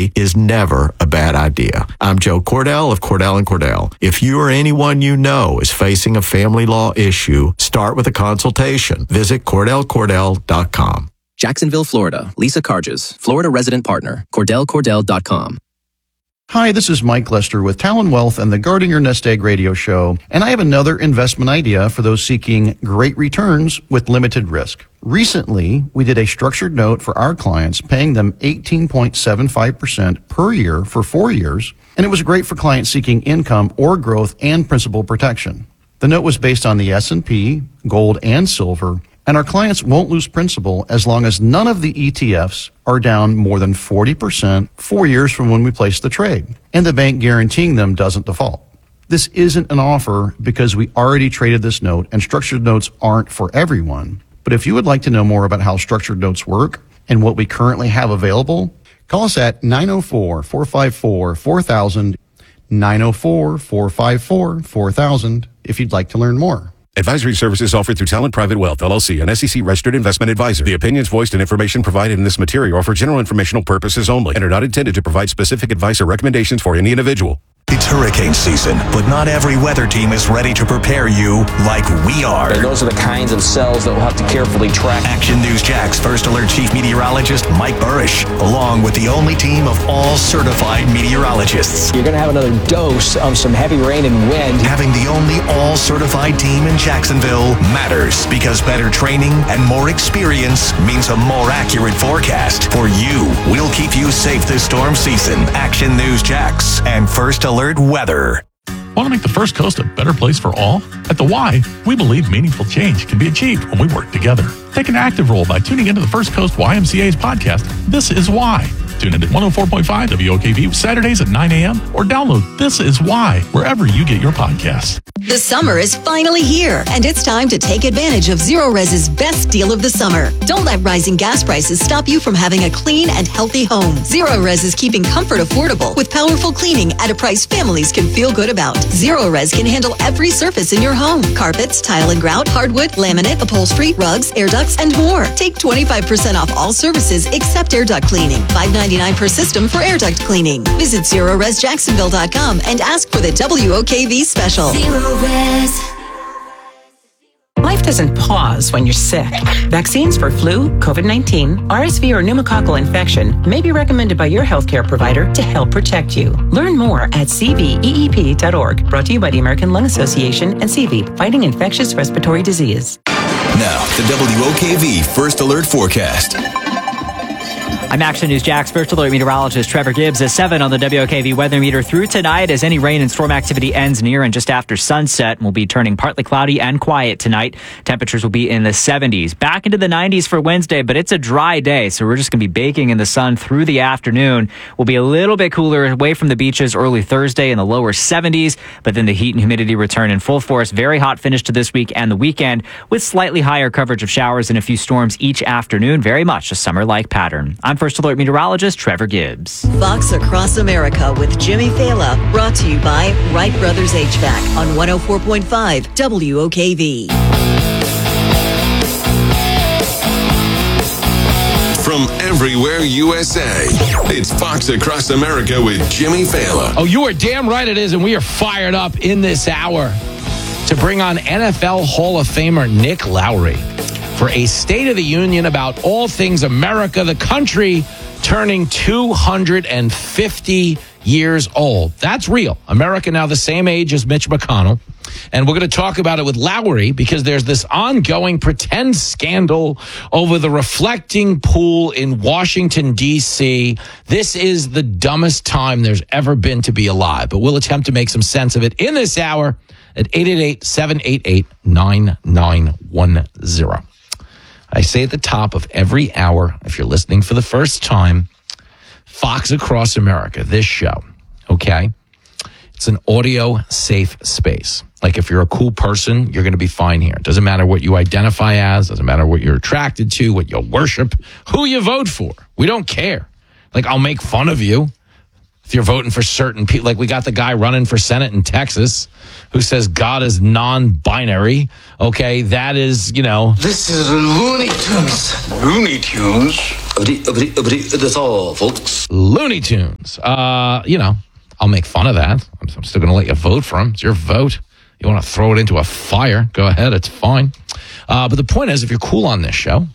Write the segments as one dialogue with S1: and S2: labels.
S1: today is never a bad idea. I'm Joe Cordell of Cordell & Cordell. If you or anyone you know is facing a family law issue, start with a consultation. Visit CordellCordell.com.
S2: Jacksonville, Florida. Lisa Carges, Florida resident partner. CordellCordell.com.
S3: Hi, this is Mike Lester with Talon Wealth and the Guarding Your Nest Egg radio show, and I have another investment idea for those seeking great returns with limited risk. Recently, we did a structured note for our clients, paying them 18.75% per year for 4 years, and it was great for clients seeking income or growth and principal protection. The note was based on the S&P, gold, and silver, and our clients won't lose principal as long as none of the ETFs are down more than 40% 4 years from when we placed the trade, and the bank guaranteeing them doesn't default. This isn't an offer because we already traded this note, and structured notes aren't for everyone. But if you would like to know more about how structured notes work and what we currently have available, call us at 904-454-4000, 904-454-4000 if you'd like to learn more.
S4: Advisory services offered through Talent Private Wealth, LLC, an SEC-registered investment advisor. The opinions voiced and information provided in this material are for general informational purposes only and are not intended to provide specific advice or recommendations for any individual.
S5: It's hurricane season, but not every weather team is ready to prepare you like we are.
S6: And those are the kinds of cells that we'll have to carefully track.
S5: Action News Jack's First Alert Chief Meteorologist Mike Burrish, along with the only team of all certified meteorologists.
S6: You're going to have another dose of some heavy rain and wind.
S5: Having the only all-certified team in Jacksonville matters because better training and more experience means a more accurate forecast. For you, we'll keep you safe this storm season. Action News Jax and First Alert Weather.
S7: Want to make the First Coast a better place for all? At The Y, we believe meaningful change can be achieved when we work together. Take an active role by tuning into the First Coast YMCA's podcast, This Is Why. Tune in at 104.5 WOKV Saturdays at 9 a.m. or download This Is Why wherever you get your podcasts.
S8: The summer is finally here, and it's time to take advantage of Zerorez's best deal of the summer. Don't let rising gas prices stop you from having a clean and healthy home. Zerorez is keeping comfort affordable with powerful cleaning at a price families can feel good about. Zerorez can handle every surface in your home. Carpets, tile and grout, hardwood, laminate, upholstery, rugs, air ducts, and more. Take 25% off all services except air duct cleaning. $5.99 per system for air duct cleaning. Visit ZerorezJacksonville.com and ask for the WOKV special.
S9: Life doesn't pause when you're sick. Vaccines for flu, COVID-19, RSV, or pneumococcal infection may be recommended by your healthcare provider to help protect you. Learn more at cveep.org. Brought to you by the American Lung Association and CVEEP, fighting infectious respiratory disease.
S5: Now, the WOKV First Alert Forecast.
S10: I'm Action News Jack's First Alert meteorologist Trevor Gibbs. A 7 on the WOKV weather meter through tonight as any rain and storm activity ends near and just after sunset. We'll be turning partly cloudy and quiet tonight. Temperatures will be in the 70s. Back into the 90s for Wednesday, but it's a dry day, so we're just going to be baking in the sun through the afternoon. We'll be a little bit cooler away from the beaches early Thursday in the lower 70s, but then the heat and humidity return in full force. Very hot finish to this week and the weekend with slightly higher coverage of showers and a few storms each afternoon. Very much a summer-like pattern. I'm First Alert meteorologist Trevor Gibbs.
S8: Fox Across America with Jimmy Fala, brought to you by Wright Brothers HVAC on 104.5 WOKV.
S11: From everywhere USA, it's Fox Across America with Jimmy Fala.
S12: Oh, you are damn right it is, and we are fired up in this hour to bring on NFL Hall of Famer Nick Lowry for a State of the Union about all things America, the country turning 250 years old. That's real. America now the same age as Mitch McConnell. And we're going to talk about it with Lowry because there's this ongoing pretend scandal over the reflecting pool in Washington, D.C. This is the dumbest time there's ever been to be alive. But we'll attempt to make some sense of it in this hour at 888-788-9910. I say at the top of every hour, if you're listening for the first time, Fox Across America, this show, okay? It's an audio safe space. Like if you're a cool person, you're going to be fine here. It doesn't matter what you identify as, doesn't matter what you're attracted to, what you worship, who you vote for. We don't care. Like I'll make fun of you. If you're voting for certain people, like we got the guy running for Senate in Texas who says God is non-binary. Okay, that is,
S13: This is Looney Tunes. Looney Tunes. That's all, folks.
S12: Looney Tunes. I'll make fun of that. I'm still going to let you vote for him. It's your vote. You want to throw it into a fire? Go ahead. It's fine. But the point is, if you're cool on this show,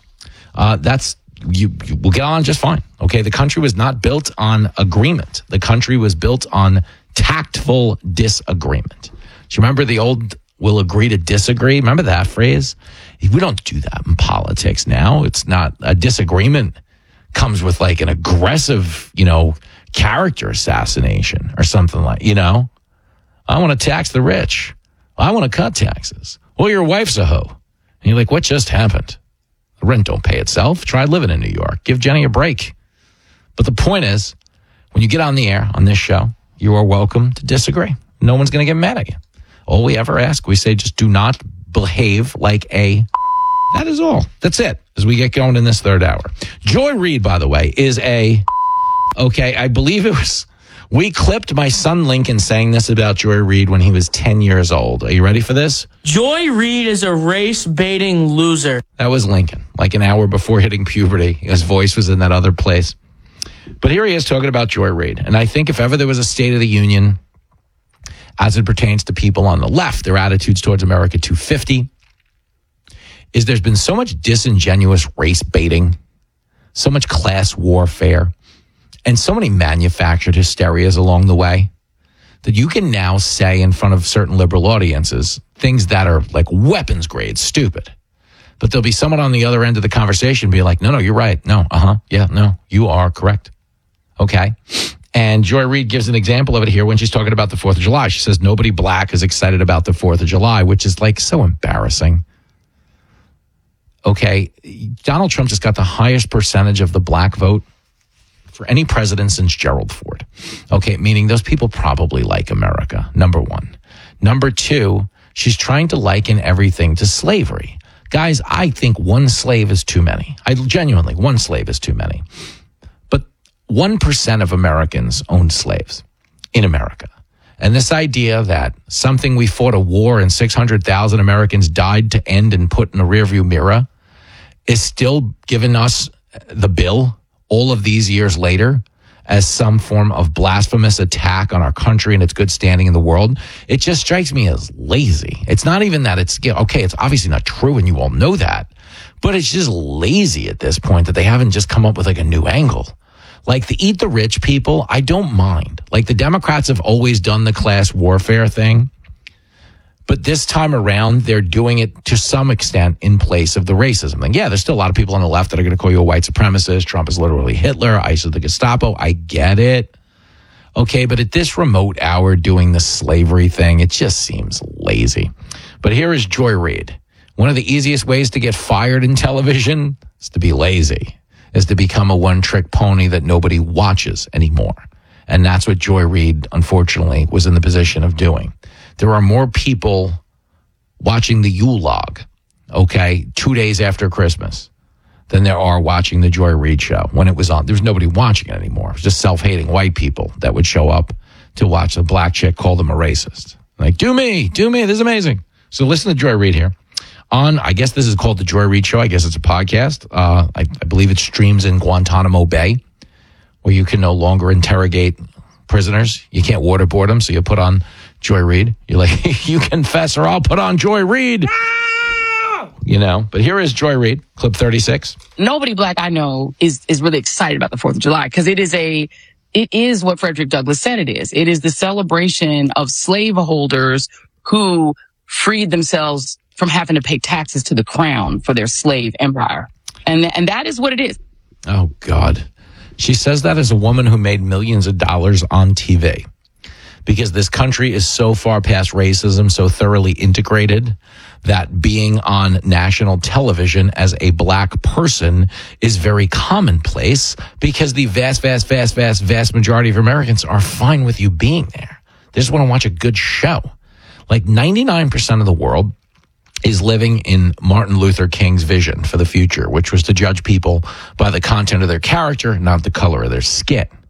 S12: you will get on just fine. Okay, the country was not built on agreement. The country was built on tactful disagreement. Do you remember the old "we'll agree to disagree"? Remember that phrase? We don't do that in politics now. It's not a disagreement comes with like an aggressive, character assassination or something like, I want to tax the rich. I want to cut taxes. Well, your wife's a hoe. And you're like, what just happened? The rent don't pay itself. Try living in New York. Give Jenny a break. But the point is, when you get on the air on this show, you are welcome to disagree. No one's going to get mad at you. All we ever ask, we say, just do not behave like a... That is all. That's it, as we get going in this third hour. Joy Reid, by the way, is a... Okay, I believe it was... We clipped my son Lincoln saying this about Joy Reid when he was 10 years old. Are you ready for this?
S14: Joy Reid is a race-baiting loser.
S12: That was Lincoln, like an hour before hitting puberty. His voice was in that other place. But here he is talking about Joy Reid. And I think if ever there was a State of the Union as it pertains to people on the left, their attitudes towards America 250, is there's been so much disingenuous race baiting, so much class warfare, and so many manufactured hysterias along the way that you can now say in front of certain liberal audiences things that are like weapons grade stupid. But there'll be someone on the other end of the conversation be like, no, you're right. No, yeah, no, you are correct. Okay. And Joy Reid gives an example of it here when she's talking about the 4th of July. She says nobody black is excited about the 4th of July, which is like so embarrassing. Okay. Donald Trump just got the highest percentage of the black vote for any president since Gerald Ford. Okay, meaning those people probably like America, number one. Number two, she's trying to liken everything to slavery. Guys, I think one slave is too many. Genuinely, one slave is too many. But 1% of Americans own slaves in America. And this idea that something we fought a war and 600,000 Americans died to end and put in a rearview mirror is still giving us the bill all of these years later as some form of blasphemous attack on our country and its good standing in the world. It just strikes me as lazy. It's not even that it's obviously not true and you all know that, but it's just lazy at this point that they haven't just come up with like a new angle. Like the eat the rich people, I don't mind. Like the Democrats have always done the class warfare thing. But this time around, they're doing it to some extent in place of the racism. And yeah, there's still a lot of people on the left that are going to call you a white supremacist. Trump is literally Hitler. ICE is the Gestapo. I get it. Okay, but at this remote hour doing the slavery thing, it just seems lazy. But here is Joy Reid. One of the easiest ways to get fired in television is to be lazy, is to become a one-trick pony that nobody watches anymore. And that's what Joy Reid, unfortunately, was in the position of doing. There are more people watching the Yule log, 2 days after Christmas, than there are watching the Joy Reid show when it was on. There was nobody watching it anymore. It was just self-hating white people that would show up to watch a black chick call them a racist. Like, do me, this is amazing. So listen to Joy Reid here. I guess this is called the Joy Reid Show. I guess it's a podcast. I believe it streams in Guantanamo Bay, where you can no longer interrogate prisoners. You can't waterboard them, so you put on Joy Reid. You're like, you confess or I'll put on Joy Reid. No! But here is Joy Reid, clip 36.
S15: Nobody black I know is really excited about the 4th of July because it is what Frederick Douglass said it is. It is the celebration of slaveholders who freed themselves from having to pay taxes to the crown for their slave empire. And that is what it is.
S12: Oh, God. She says that as a woman who made millions of dollars on TV. Because this country is so far past racism, so thoroughly integrated, that being on national television as a black person is very commonplace because the vast majority of Americans are fine with you being there. They just want to watch a good show. Like 99% of the world is living in Martin Luther King's vision for the future, which was to judge people by the content of their character, not the color of their skin.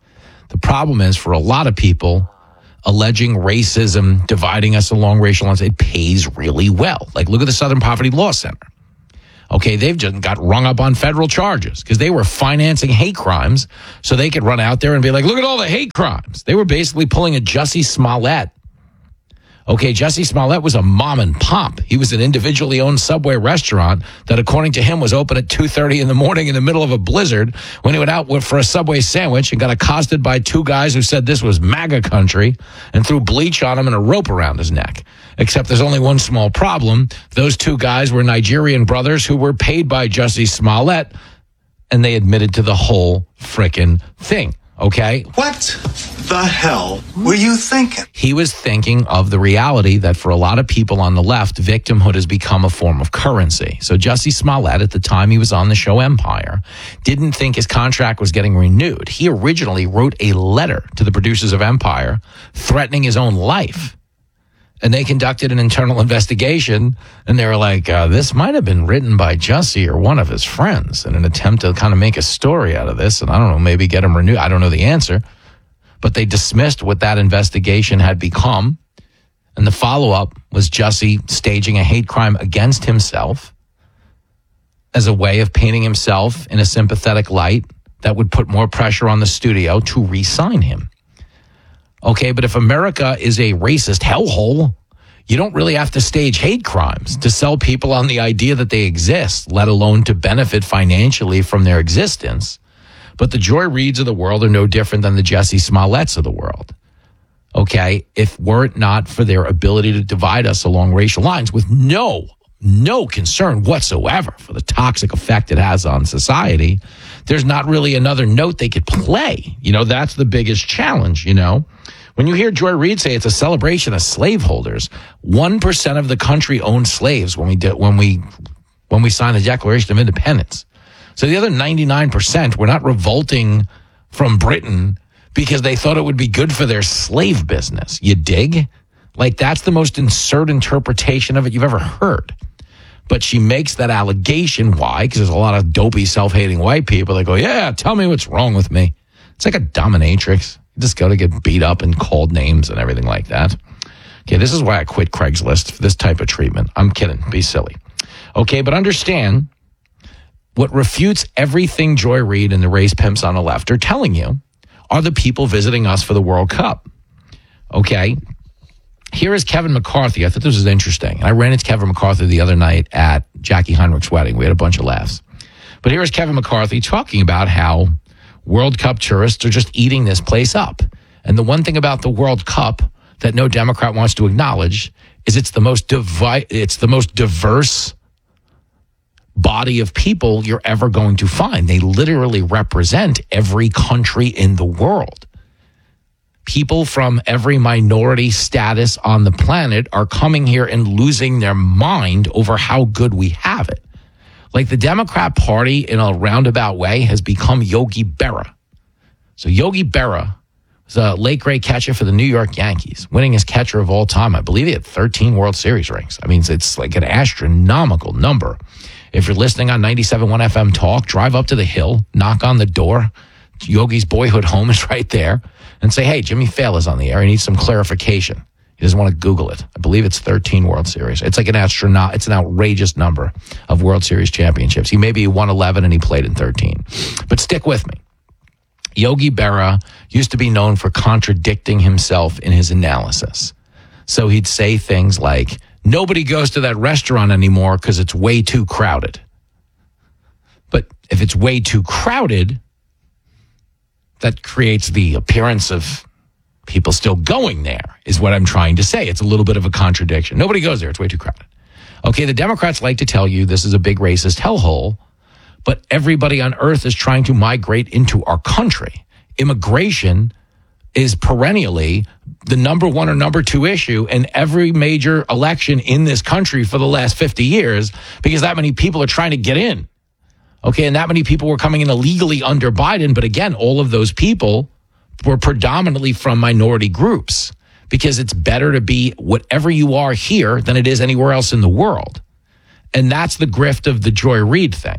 S12: The problem is for a lot of people, alleging racism, dividing us along racial lines, it pays really well. Like, look at the Southern Poverty Law Center. Okay, they've just got rung up on federal charges because they were financing hate crimes so they could run out there and be like, look at all the hate crimes. They were basically pulling a Jussie Smollett. Okay, Jussie Smollett was a mom and pop. He was an individually owned Subway restaurant that, according to him, was open at 2:30 in the morning in the middle of a blizzard when he went out for a Subway sandwich and got accosted by two guys who said this was MAGA country and threw bleach on him and a rope around his neck. Except there's only one small problem. Those two guys were Nigerian brothers who were paid by Jussie Smollett, and they admitted to the whole frickin' thing. Okay?
S16: What the hell were you thinking?
S12: He was thinking of the reality that for a lot of people on the left, victimhood has become a form of currency. So Jussie Smollett, at the time he was on the show Empire, didn't think his contract was getting renewed. He originally wrote a letter to the producers of Empire threatening his own life. And they conducted an internal investigation, and they were like, this might have been written by Jussie or one of his friends in an attempt to kind of make a story out of this. And I don't know, maybe get him renewed. I don't know the answer. But they dismissed what that investigation had become. And the follow-up was Jussie staging a hate crime against himself as a way of painting himself in a sympathetic light that would put more pressure on the studio to re-sign him. Okay, but if America is a racist hellhole, you don't really have to stage hate crimes to sell people on the idea that they exist, let alone to benefit financially from their existence. But the Joy Reids of the world are no different than the Jussie Smolletts of the world. Okay, if were it not for their ability to divide us along racial lines with no concern whatsoever for the toxic effect it has on society, there's not really another note they could play. You know, that's the biggest challenge, you know. When you hear Joy Reid say it's a celebration of slaveholders, 1% of the country owned slaves when we signed the Declaration of Independence. So the other 99% were not revolting from Britain because they thought it would be good for their slave business. You dig? Like, that's the most absurd interpretation of it you've ever heard. But she makes that allegation. Why? Because there's a lot of dopey, self-hating white people that go, yeah, tell me what's wrong with me. It's like a dominatrix. You just go to get beat up and called names and everything like that. Okay, this is why I quit Craigslist for this type of treatment. I'm kidding. Be silly. Okay, but understand what refutes everything Joy Reid and the race pimps on the left are telling you are the people visiting us for the World Cup. Okay? Here is Kevin McCarthy. I thought this was interesting. I ran into Kevin McCarthy the other night at Jackie Heinrich's wedding. We had a bunch of laughs. But here is Kevin McCarthy talking about how World Cup tourists are just eating this place up. And the one thing about the World Cup that no Democrat wants to acknowledge is it's the most diverse body of people you're ever going to find. They literally represent every country in the world. People from every minority status on the planet are coming here and losing their mind over how good we have it. Like, the Democrat Party, in a roundabout way, has become Yogi Berra. So Yogi Berra was a late great catcher for the New York Yankees, winningest catcher of all time. I believe he had 13 World Series rings. I mean, it's like an astronomical number. If you're listening on 97.1 FM Talk, drive up to the Hill, knock on the door. Yogi's boyhood home is right there. And say, hey, Jimmy Fallon's on the air. He needs some clarification. He doesn't want to Google it. I believe it's 13 World Series. It's like it's an outrageous number of World Series championships. He maybe won 11 and he played in 13. But stick with me. Yogi Berra used to be known for contradicting himself in his analysis. So he'd say things like, nobody goes to that restaurant anymore because it's way too crowded. But if it's way too crowded, that creates the appearance of people still going there, is what I'm trying to say. It's a little bit of a contradiction. Nobody goes there. It's way too crowded. Okay, the Democrats like to tell you this is a big racist hellhole, but everybody on earth is trying to migrate into our country. Immigration is perennially the number one or number two issue in every major election in this country for the last 50 years because that many people are trying to get in. Okay, and that many people were coming in illegally under Biden. But again, all of those people were predominantly from minority groups because it's better to be whatever you are here than it is anywhere else in the world. And that's the grift of the Joy Reid thing.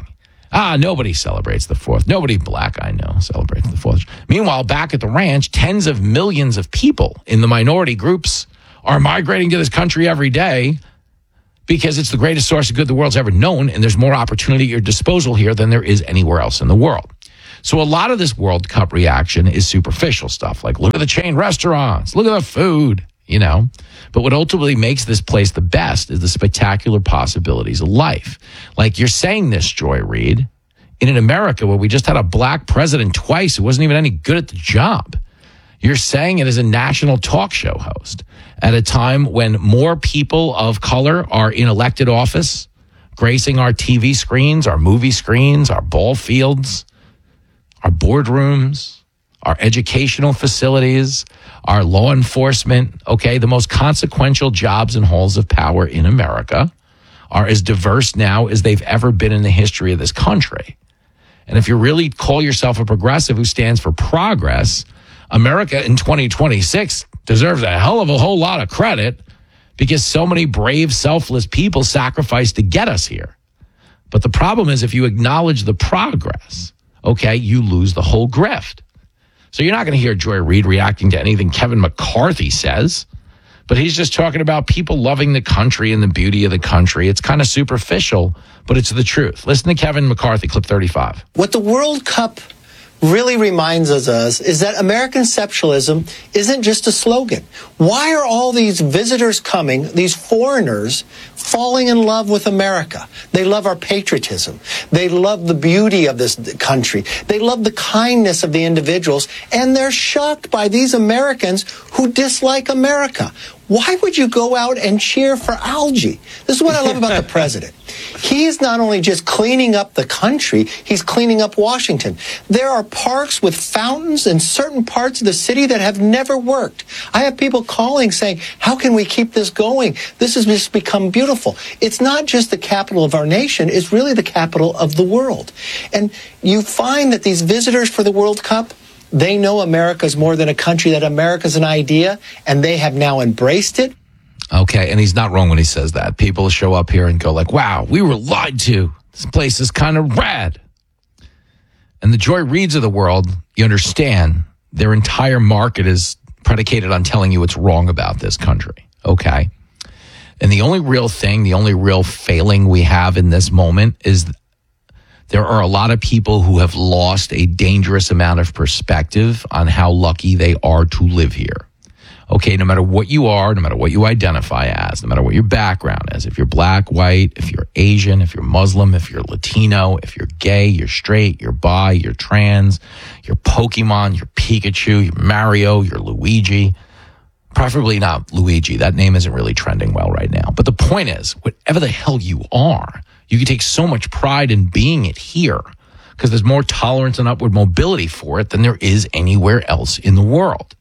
S12: Nobody celebrates the 4th. Nobody black I know celebrates the 4th. Meanwhile, back at the ranch, tens of millions of people in the minority groups are migrating to this country every day because it's the greatest source of good the world's ever known, and there's more opportunity at your disposal here than there is anywhere else in the world. So a lot of this World Cup reaction is superficial stuff, like look at the chain restaurants, look at the food, you know. But what ultimately makes this place the best is the spectacular possibilities of life. Like you're saying this, Joy Reid, in an America where we just had a black president twice who wasn't even any good at the job. You're saying it as a national talk show host at a time when more people of color are in elected office, gracing our TV screens, our movie screens, our ball fields, our boardrooms, our educational facilities, our law enforcement, okay? The most consequential jobs and halls of power in America are as diverse now as they've ever been in the history of this country. And if you really call yourself a progressive who stands for progress, America in 2026 deserves a hell of a whole lot of credit because so many brave, selfless people sacrificed to get us here. But the problem is if you acknowledge the progress, okay, you lose the whole grift. So you're not going to hear Joy Reid reacting to anything Kevin McCarthy says, but he's just talking about people loving the country and the beauty of the country. It's kind of superficial, but it's the truth. Listen to Kevin McCarthy, clip 35.
S17: What the World Cup really reminds us is that American exceptionalism isn't just a slogan. Why are all these visitors coming, these foreigners, falling in love with America? They love our patriotism. They love the beauty of this country. They love the kindness of the individuals, and they're shocked by these Americans who dislike America. Why would you go out and cheer for algae? This is what I love about the president. He's not only just cleaning up the country, he's cleaning up Washington. There are parks with fountains in certain parts of the city that have never worked. I have people calling saying, how can we keep this going? This has just become beautiful. It's not just the capital of our nation, it's really the capital of the world. And you find that these visitors for the World Cup, they know America's more than a country, that America's an idea, and they have now embraced it.
S12: Okay, and he's not wrong when he says that. People show up here and go like, wow, we were lied to. This place is kind of rad. And the Joy Reids of the world, you understand, their entire market is predicated on telling you what's wrong about this country, okay? And the only real thing, the only real failing we have in this moment is there are a lot of people who have lost a dangerous amount of perspective on how lucky they are to live here. Okay, no matter what you are, no matter what you identify as, no matter what your background is, if you're black, white, if you're Asian, if you're Muslim, if you're Latino, if you're gay, you're straight, you're bi, you're trans, you're Pokemon, you're Pikachu, you're Mario, you're Luigi. Preferably not Luigi. That name isn't really trending well right now. But the point is, whatever the hell you are, you can take so much pride in being it here because there's more tolerance and upward mobility for it than there is anywhere else in the world.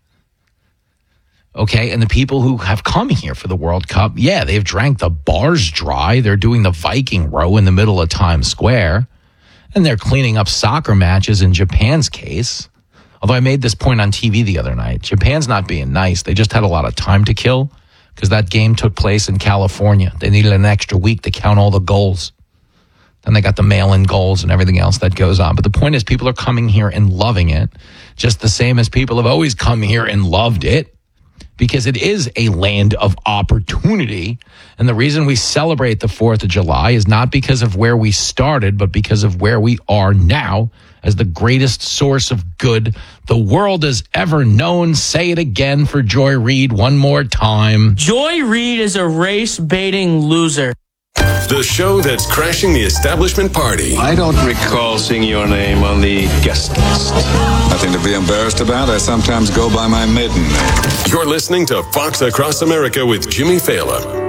S12: Okay, and the people who have come here for the World Cup, yeah, they've drank the bars dry. They're doing the Viking row in the middle of Times Square, and they're cleaning up soccer matches in Japan's case. Although I made this point on TV the other night. Japan's not being nice. They just had a lot of time to kill because that game took place in California. They needed an extra week to count all the goals. Then they got the mail-in goals and everything else that goes on. But the point is people are coming here and loving it, just the same as people have always come here and loved it, because it is a land of opportunity. And the reason we celebrate the 4th of July is not because of where we started, but because of where we are now as the greatest source of good the world has ever known. Say it again for Joy Reid one more time.
S14: Joy Reid is a race-baiting loser.
S11: The show that's crashing the establishment party.
S18: I don't recall seeing your name on the guest list.
S19: Nothing to be embarrassed about. I sometimes go by my maiden name.
S11: You're listening to Fox Across America with Jimmy Fallon.